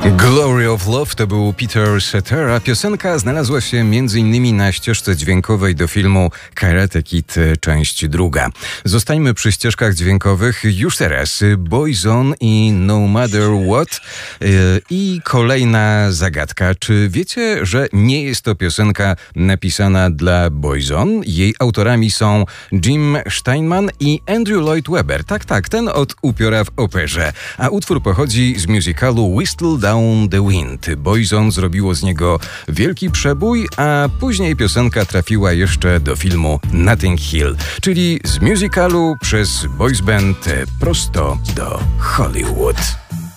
Glory of Love to był Peter Cetera. Piosenka znalazła się m.in. na ścieżce dźwiękowej do filmu Karate Kid część druga. Zostańmy przy ścieżkach dźwiękowych już teraz. Boyzone i No Matter What. I kolejna zagadka. Czy wiecie, że nie jest to piosenka napisana dla Boyzone? Jej autorami są Jim Steinman i Andrew Lloyd Webber. Tak, ten od upiora w operze. A utwór pochodzi z musicalu Whistle Down the Wind. Boyzone zrobiło z niego wielki przebój, a później piosenka trafiła jeszcze do filmu Notting Hill, czyli z musicalu przez boys band prosto do Hollywood.